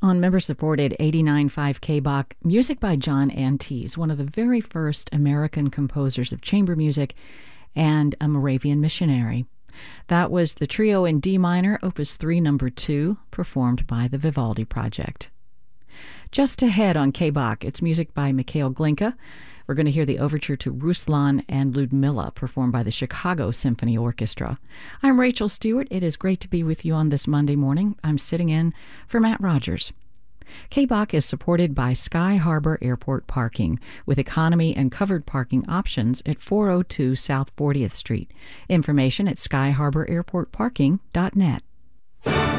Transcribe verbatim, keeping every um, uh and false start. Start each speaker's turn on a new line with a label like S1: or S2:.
S1: On member-supported eighty-nine point five K B O C, music by John Antez, one of the very first American composers of chamber music and a Moravian missionary. That was the trio in D minor, Opus three, number two, performed by the Vivaldi Project. Just ahead on K B O C, it's music by Mikhail Glinka. We're going to hear the overture to Ruslan and Ludmilla, performed by the Chicago Symphony Orchestra. I'm Rachel Stewart. It is great to be with you on this Monday morning. I'm sitting in for Matt Rogers. K B O C is supported by Sky Harbor Airport Parking, with economy and covered parking options at four oh two South fortieth Street. Information at sky harbor airport parking dot net.